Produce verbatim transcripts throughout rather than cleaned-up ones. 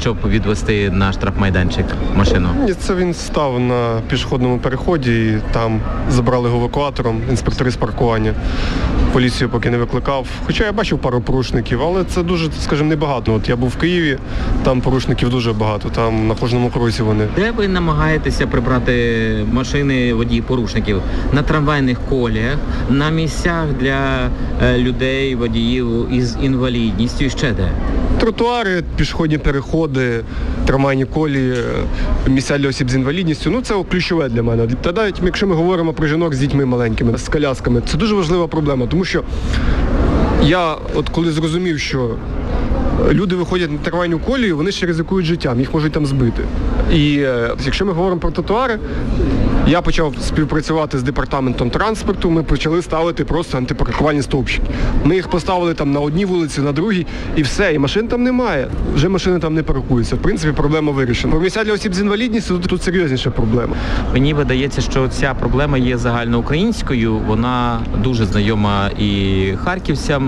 щоб відвести на штрафмайданчик машину? Ні, це він став на пішохідному переході і там забрали його евакуатором, інспектори з паркування. Поліцію поки не викликав. Хоча я бачив пару порушників, але це дуже, скажімо, небагато. От я був в Києві, там порушників дуже багато, там на кожному кроці вони. Де ви намагаєтеся прибрати машини водіїв-порушників? На трамвайних коліях, на місцях для е, людей, водіїв із інвалідністю і ще де? Тротуари, пішохідні переходи, трамвайні колії, місця для осіб з інвалідністю, ну це ключове для мене. Та навіть якщо ми говоримо про жінок з дітьми маленькими, з колясками, це дуже важлива проблема, тому що я от коли зрозумів, що люди виходять на трамвайну колію, вони ще ризикують життям, їх можуть там збити. І е, якщо ми говоримо про тротуари, я почав співпрацювати з департаментом транспорту, ми почали ставити просто антипаркувальні стовпчики. Ми їх поставили там на одній вулиці, на другій, і все, і машин там немає. Вже машини там не паркуються. В принципі, проблема вирішена. Про місця для осіб з інвалідністю тут, тут серйозніша проблема. Мені видається, що ця проблема є загальноукраїнською, вона дуже знайома і харківцям,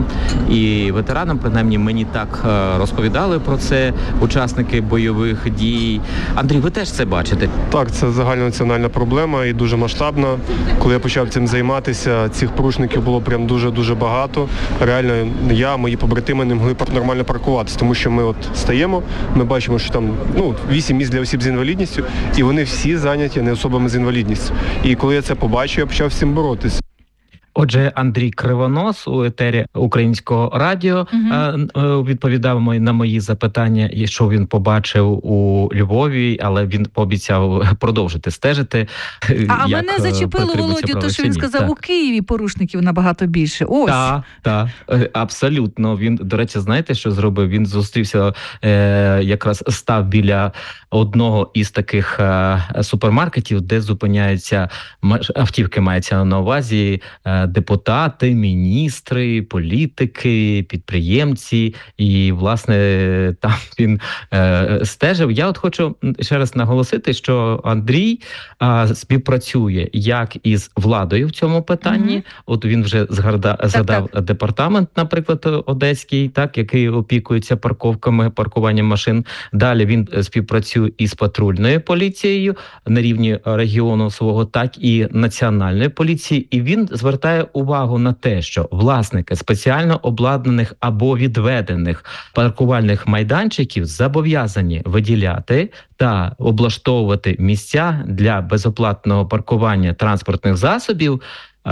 і ветеранам, принаймні мені так розповідали про це учасники бойових дій. Андрій, ви теж це бачите? Так, це загальнонаціональна проблема і дуже масштабна. Коли я почав цим займатися, цих порушників було прям дуже-дуже багато. Реально, я, мої побратими не могли нормально паркуватися, тому що ми от стаємо, ми бачимо, що там ну, вісім місць для осіб з інвалідністю, і вони всі зайняті не особами з інвалідністю. І коли я це побачив, я почав з цим боротися. Отже, Андрій Кривонос у етері Українського радіо угу. відповідав на мої запитання, що він побачив у Львові, але він пообіцяв продовжити стежити. А як мене зачепило, Володю, то, що він сказав, так. У Києві порушників набагато більше. Ось. Так, так, абсолютно. Він, до речі, знаєте, що зробив? Він зустрівся, е, якраз став біля одного із таких е, супермаркетів, де зупиняються автівки, мається на увазі, е, депутати, міністри, політики, підприємці, і, власне, там він е, стежив. Я от хочу ще раз наголосити, що Андрій е, співпрацює як із владою в цьому питанні, mm-hmm. от він вже згадав, згадав так, департамент, наприклад, одеський, так, який опікується парковками, паркуванням машин. Далі він співпрацює із патрульною поліцією на рівні регіону свого, так і національної поліції, і він звертає увагу на те, що власники спеціально обладнаних або відведених паркувальних майданчиків зобов'язані виділяти та облаштовувати місця для безоплатного паркування транспортних засобів, е-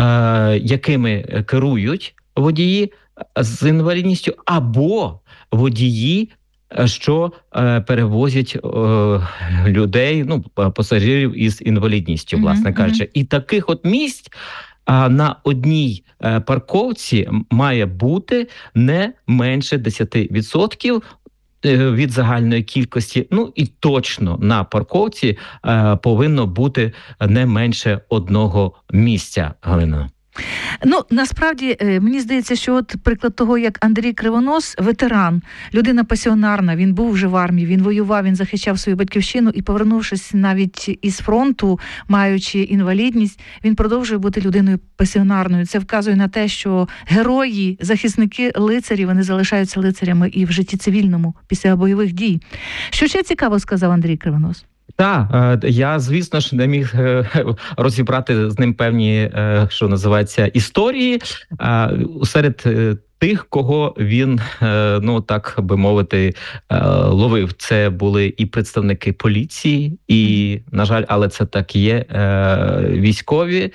якими керують водії з інвалідністю або водії, що е, перевозять е, людей, ну, пасажирів із інвалідністю, власне mm-hmm. кажучи. І таких от місць а на одній е, парковці має бути не менше десять відсотків від загальної кількості, ну і точно на парковці е, повинно бути не менше одного місця, Галина. Ну, насправді, мені здається, що от приклад того, як Андрій Кривонос, ветеран, людина пасіонарна, він був вже в армії, він воював, він захищав свою батьківщину і, повернувшись навіть із фронту, маючи інвалідність, він продовжує бути людиною пасіонарною. Це вказує на те, що герої, захисники, лицарі, вони залишаються лицарями і в житті цивільному після бойових дій. Що ще цікаво сказав Андрій Кривонос? Так, я, звісно ж, не міг розібрати з ним певні, що називається, історії серед тих, кого він, ну так би мовити, ловив. Це були і представники поліції, і, на жаль, але це так є, військові,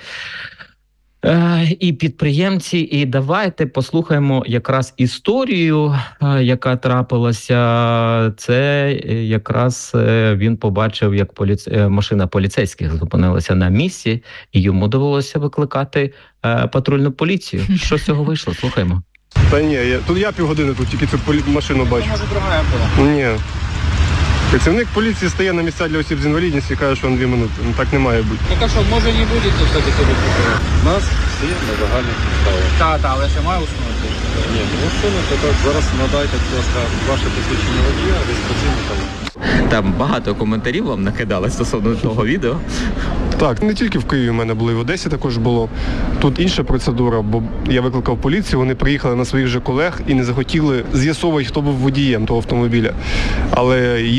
і підприємці. І давайте послухаємо якраз історію, яка трапилася. Це якраз він побачив, як поліці... машина поліцейських зупинилася на місці, і йому довелося викликати патрульну поліцію. Що з цього вийшло? Слухаємо. Та ні, я... тут я півгодини тут тільки цю полі... машину бачу. Може, друга була? Ні. Працівник поліції стає на місця для осіб з інвалідністю і каже, що він дві минути. Ну, так не має бути. Ну, так що, може не буде, кстати, тобі прокурор? Нас всі на загальних підставах. Так, так, але ще має усунути? Ні, ну усунути, так, зараз надайте, будь ласка, ваше посвідчення водія, реєстраційний талон. Там багато коментарів вам накидали стосовно того відео. Так, не тільки в Києві, в мене були, і в Одесі також було. Тут інша процедура, бо я викликав поліцію, вони приїхали на своїх же колег і не захотіли з'ясовувати, хто був водієм того автомобіля. Але